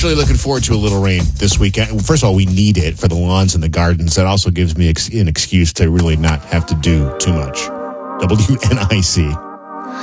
actually looking forward to a little rain this weekend. First of all, we need it for the lawns and the gardens. That also gives me an excuse to really not have to do too much. WNIC.